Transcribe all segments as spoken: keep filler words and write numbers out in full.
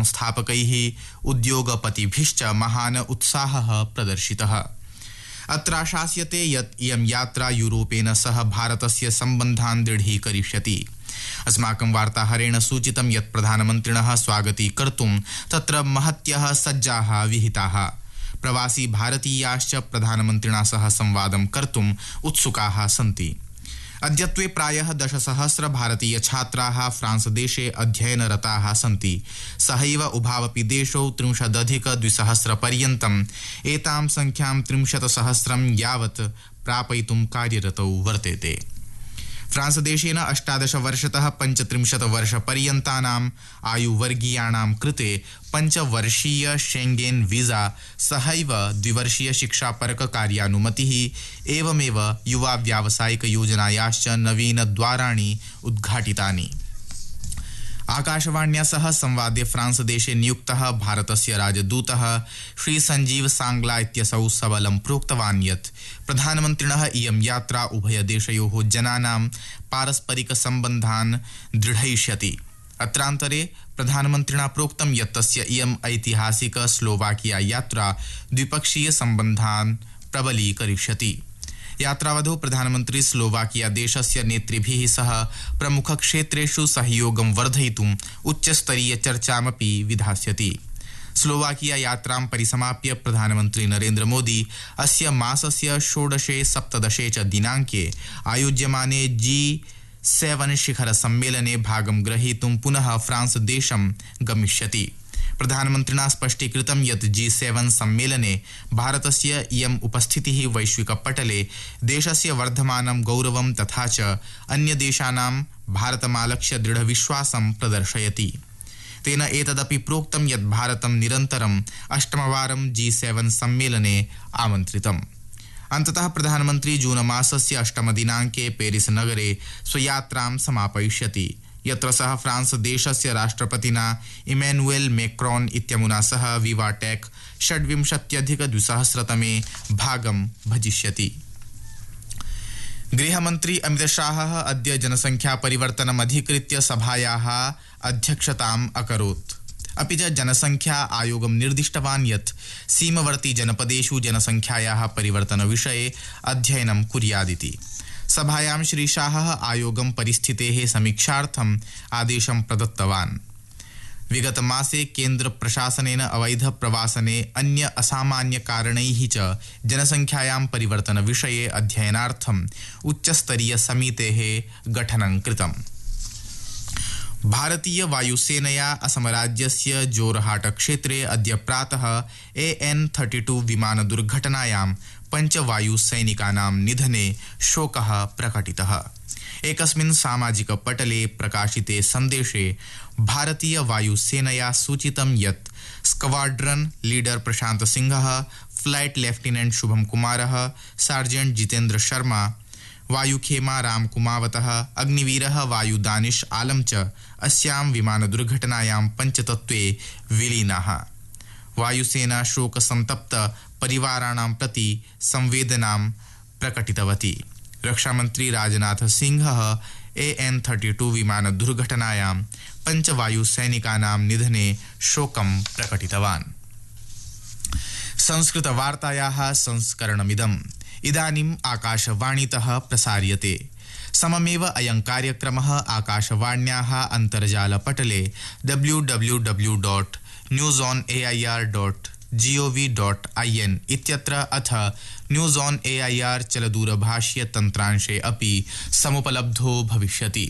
संस्थापकैः उद्योगपतिभिश्च महान् उत्साहः प्रदर्शितः। अत्राशास्यते यत् इयं यात्रा यूरोपेन सह भारतस्य सम्बन्धान् दृढीकरिष्यति। अस्माकं वार्ताहरेण सूचितं यत् प्रधानमन्त्रिणः स्वागतीकर्तुं तत्र महत्यः सज्जाः विहिताः। प्रवासी भारतीयाश्च प्रधानमन्त्रिणा सह संवादं कर्तुम् उत्सुकाः सन्ति। अद्यत्वे प्रायः दशसहस्र भारतीय छात्राः फ्रांस देशे अध्ययनरताः सन्ति। सहैव उभावपि देशौ त्रिंशदधिक द्विसहस्र पर्यन्तम् एतां संख्यां त्रिंशत् सहस्रं यावत् प्रापयितुं कार्यरतौ वर्तेते। फ्रांस देशेन अष्टादश वर्षतः पञ्चत्रिंशत् वर्षपर्यन्तानाम् आयुवर्गीयाणां कृते पञ्चवर्षीय शेंगेन वीजा सहैव द्विवर्षीय शिक्षापरक कार्यानुमतिः एवमेव युवा व्यावसायिक योजनायाश्च नवीनद्वाराणि उद्घाटितानि। आकाशवाण्या सह संवादे फ्रांस देशे नियुक्तः भारतस्य राजदूतः श्री संजीव सांगला इत्यसौ सबलं प्रोक्तवान् यत् प्रधानमन्त्रिणः इयं यात्रा उभयदेशयोः जनानां पारस्परिक सम्बन्धान् दृढयिष्यति। अत्रान्तरे प्रधानमन्त्रिणा प्रोक्तं यत् तस्य इयम् ऐतिहासिक स्लोवाकिया यात्रा द्विपक्षीय सम्बन्धान् प्रबलीकरिष्यति। यात्रावधौ प्रधानमन्त्री स्लोवाकिया देशस्य नेतृभिः सह प्रमुखक्षेत्रेषु सहयोगं वर्धयितुम् उच्चस्तरीय चर्चामपि विधास्यति। स्लोवाकिया यात्रां परिसमाप्य प्रधानमन्त्री नरेन्द्र मोदी अस्य मासस्य षोडशे सप्तदशे च दिनाङ्के आयोज्यमाने जी सेवन शिखर सम्मेलने भागं ग्रहीतुं पुनः फ्रांस देशं गमिष्यति। प्रधानमन्त्रिणा स्पष्टीकृतं यत् जी सेवन सम्मेलने भारतस्य इयम् उपस्थितिः वैश्विकपटले देशस्य वर्धमानं गौरवं तथा च अन्यदेशानां भारतमालक्ष्य दृढविश्वासं प्रदर्शयति। तेन एतदपि प्रोक्तं यत् भारतं निरन्तरम् अष्टमवारं जी सेवन सम्मेलने आमन्त्रितम्। अन्ततः प्रधानमन्त्री जून मासस्य अष्टमदिनाङ्के पेरिस नगरे स्वयात्रां समापयिष्यति, यत्र सः फ्रांस देशस्य राष्ट्रपतिना इमैनुएल मैक्रोन इत्यमुना सह विवाटेक षड्विंशत्यधिक द्विसहस्रतमे भागं भजिष्यति। गृहमन्त्री अमितशाहः अद्य जनसंख्या परिवर्तनम् अधिकृत्य सभायाः अध्यक्षताम् अकरोत्। अपि च जनसंख्या आयोगं निर्दिष्टवान् यत् सीमवर्ती जनपदेषु जनसंख्यायाः परिवर्तनविषये अध्ययनं कुर्यादिति। सभायां श्री शाहः आयोगं परिस्थितेः समीक्षार्थम् आदेशं प्रदत्तवान्। विगत मासे केन्द्र प्रशासनेन अवैध प्रवासने अन्य असामान्य कारणैः च जनसंख्यायां परिवर्तन विषये अध्ययनार्थम् उच्चस्तरीय समितेः गठनं कृतम्। भारतीय वायुसेनया असमराज्यस्य जोरहाट क्षेत्रे अद्य प्रातः ए एन थर्टी टू विमान दुर्घटनायां पञ्चवायुसैनिकानां निधने शोकः प्रकटितः। एकस्मिन् सामाजिक पटले प्रकाशिते सन्देशे भारतीय वायुसेनया सूचितं यत् स्क्वाड्रन लीडर प्रशांत सिंहः, फ्लाइट लेफ्टिनेंट शुभम कुमारः, सार्जेंट जितेंद्र शर्मा, वायुखेमा राम कुमावतः, अग्निवीरः वायु दानिश आलम च अस्यां विमान दुर्घटनायां पञ्चतत्त्वे विलीनाः। वायुसेना शोक संतप्त परिवाराणां प्रति संवेदनां प्रकटितवती। रक्षामंत्री राजनाथ सिंहः ए एन थर्टी टू विमान दुर्घटनायां पञ्चवायुसैनिकानां निधने शोकं प्रकटितवान्। संस्कृत वार्तायाः संस्करणमिदम् इदानीम् आकाशवाणीतः प्रसार्यते। सममेव अयं कार्यक्रमः आकाशवाण्याः अन्तर्जालपटले W W W dot news on A I R dot G O V dot I N इत्यत्र अथ news on A I R चलदूरभाष्य तन्त्रांशे अपि समुपलब्धो भविष्यति।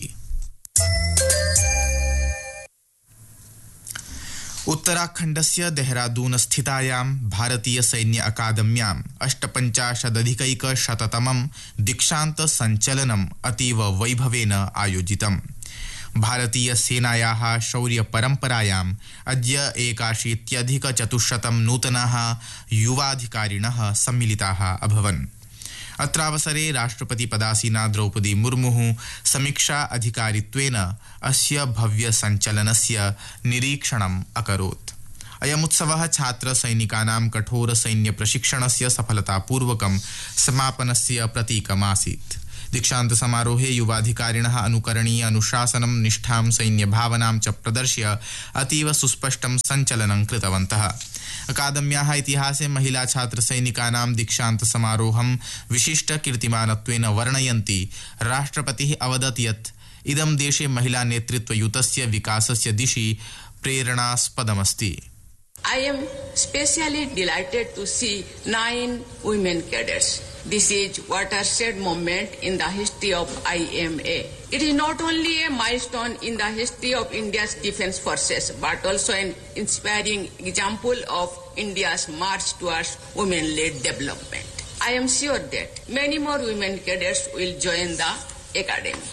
उत्तराखण्डस्य देहरादून स्थितायां भारतीय सैन्य अकादम्याम् अष्टपञ्चाशदधिकैकशततमं दीक्षान्त सञ्चलनम् अतीव वैभवेन आयोजितम्। भारतीय सेनायाः शौर्य परम्परायाम् अद्य एकाशीत्यधिकचतुश्शतं नूतनाः युवाधिकारिणः सम्मिलिताः अभवन्। अत्रावसरे राष्ट्रपति पदासीना द्रौपदी मुर्मुः समीक्षा अधिकारित्वेन अस्य भव्य सञ्चलनस्य निरीक्षणम् अकरोत्। अयमुत्सवः छात्र सैनिकानां कठोर सैन्य प्रशिक्षणस्य सफलतापूर्वकं समापनस्य प्रतीकमासीत्। दीक्षांत समारोहे युवाधिकारिणः अनुकरणीय अनुशासनं निष्ठां सैन्यभावनां च प्रदर्श्य अतीव सुस्पष्टं सञ्चलनं कृतवन्तः। अकादम्याः इतिहासे महिला छात्र सैनिकानां दीक्षांत समारोहं विशिष्ट कीर्तिमानत्वेन वर्णयन्ति राष्ट्रपतिः अवदत् यत् इदं देशे महिला नेतृत्वयुतस्य विकासस्य दिशि प्रेरणास्पदमस्ति। I am especially delighted to see nine women cadets. This is watershed moment in the history of I M A. It is not only a milestone in the history of India's defense forces, but also an inspiring example of India's march towards women-led development. I am sure that many more women cadets will join the academy.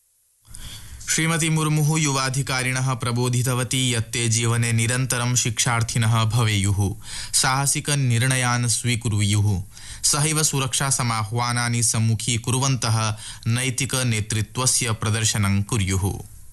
Shrimati मुर्मुः युवाधिकारिणः प्रबोधितवती यत् ते जीवने निरन्तरं शिक्षार्थिनः भवेयुः, साहसिकनिर्णयान् स्वीकुर्युः, सहैव सुरक्षासमाह्वानानि सम्मुखीकुर्वन्तः नैतिकनेतृत्वस्य प्रदर्शनं कुर्युः।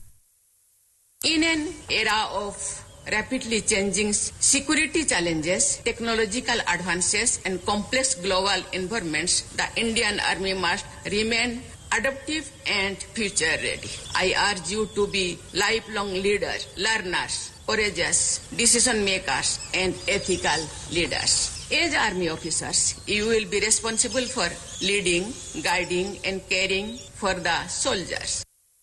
In an era of rapidly changing security challenges, technological advances and complex global environments, the Indian Army must remain adaptive and future ready. I urge you to be lifelong leaders, learners, courageous decision makers and ethical leaders. As army officers, you will be responsible for leading, guiding and caring for the soldiers.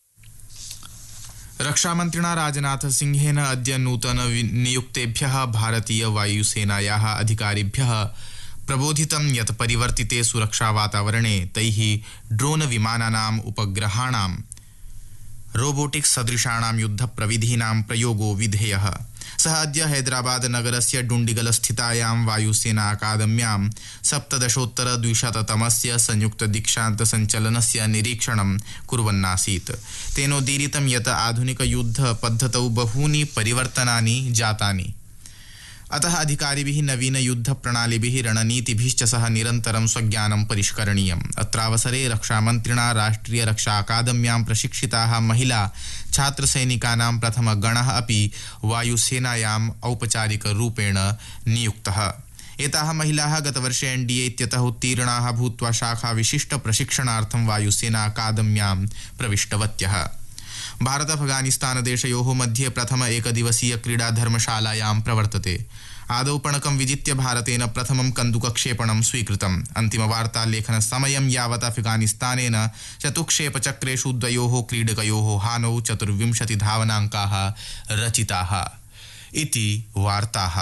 रक्षामन्त्रिणा Rajnath सिंहेन अद्य नूतन नियुक्तेभ्यः भारतीय वायुसेनायाः अधिकारिभ्यः प्रबोधितं यत् परिवर्तिते सुरक्षावातावरणे तैः drone विमानानाम् उपग्रहाणां robotics सदृशाणां युद्धप्रविधीनां प्रयोगो विधेयः। सः अद्य हैदराबाद नगरस्य डुण्डिगल स्थितायां वायुसेना अकादम्यां सप्तदशोत्तर द्विशततमस्य संयुक्त दीक्षान्त सञ्चलनस्य निरीक्षणं कुर्वन्नासीत्। तेनोदीरितं यत् आधुनिक युद्ध पद्धतौ बहूनि परिवर्तनानि जातानि, अतः अधिकारिभिः नवीन युद्ध प्रणालिभिः रणनीतिभिश्च सह निरन्तरं स्वज्ञानं परिष्करणीयम्। अत्रावसरे रक्षामन्त्रिणा राष्ट्रिय रक्षा अकादम्यां प्रशिक्षिताः महिला छात्रसैनिकानां प्रथमगणः अपि वायुसेनायाम् औपचारिकरूपेण नियुक्तः। एताः महिलाः गतवर्षे एनडीए इत्यतः उत्तीर्णाः भूत्वा शाखा विशिष्ट प्रशिक्षणार्थं वायुसेना अकादम्यां प्रविष्टवत्यः। भारत अफगानिस्तान देशयोः मध्ये प्रथम एकदिवसीय क्रीडा धर्मशालायां प्रवर्तते। आदौ पणकं विजित्य भारतेन प्रथमं कन्दुकक्षेपणं स्वीकृतम्। अन्तिमवार्तालेखन समयं यावत् अफगानिस्तानेन चतुक्षेपचक्रेषु द्वयोः क्रीडकयोः हानौ चतुर्विंशति धावनाङ्काः रचिताः इति वार्ताः।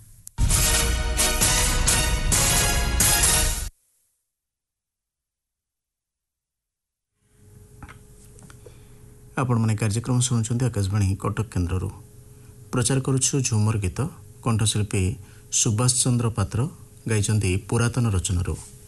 आपण मैंने कार्यक्रम शुणुंट आकाशवाणी कटक केन्द्र प्रचार करुछु झुमर गीत कंठशिल्पी सुभाष चंद्र पात्र गाई पुरातन रचनारू।